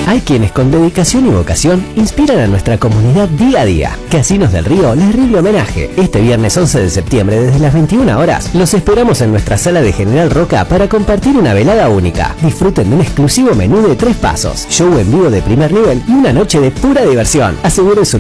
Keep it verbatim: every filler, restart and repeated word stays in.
Hay quienes con dedicación y vocación inspiran a nuestra comunidad día a día. Casinos del Río les rinde homenaje. Este viernes once de septiembre desde las veintiuna horas los esperamos en nuestra sala de General Roca para compartir una velada única. Disfruten de un exclusivo menú de tres pasos, show en vivo de primer nivel y una noche de pura diversión. Aseguren su